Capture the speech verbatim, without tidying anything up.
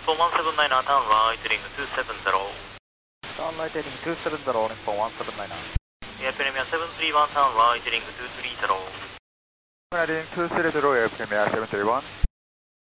本ワンセブンナイナーターンライトリングツーセブンゼロ。 ターンライトリングツーセブンゼロ、日本ワンセブンナイナー。 エアプレミアセブンスリーワンターンライトリングツースリーゼロ。 ライトリングツースリーゼロ、エアプレミアセブンスリーワン。